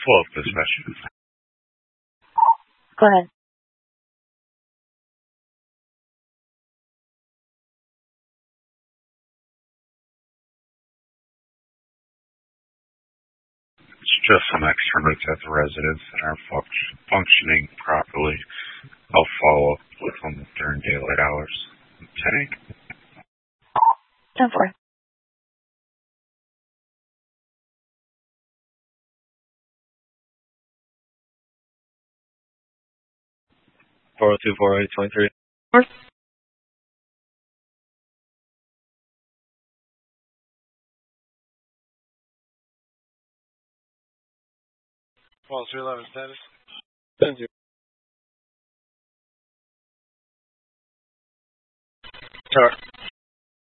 12 dispatch. Go ahead. It's just some extra notes at the residence that aren't functioning properly. I'll follow up with them during daylight hours. Tank? 10-4. $402-408-23. Policy 11 status. 10-0. Sure.